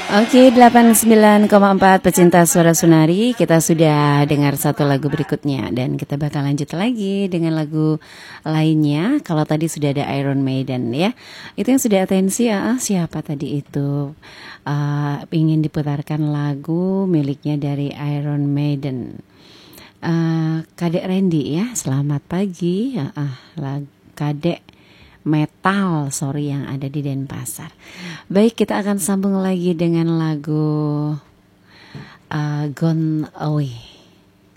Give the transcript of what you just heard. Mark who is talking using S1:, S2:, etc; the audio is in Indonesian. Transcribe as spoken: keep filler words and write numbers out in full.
S1: Oke, delapan puluh sembilan koma empat pecinta suara Sunari. Kita sudah dengar satu lagu berikutnya dan kita bakal lanjut lagi dengan lagu lainnya. Kalau tadi sudah ada Iron Maiden ya, itu yang sudah atensi ya. Ah, siapa tadi itu? Uh, ingin diputarkan lagu miliknya dari Iron Maiden. Uh, Kadek Randy ya, selamat pagi. Uh, uh, lagu Kadek Metal, sorry, yang ada di Denpasar. Baik, kita akan sambung lagi dengan lagu uh, Gone Away.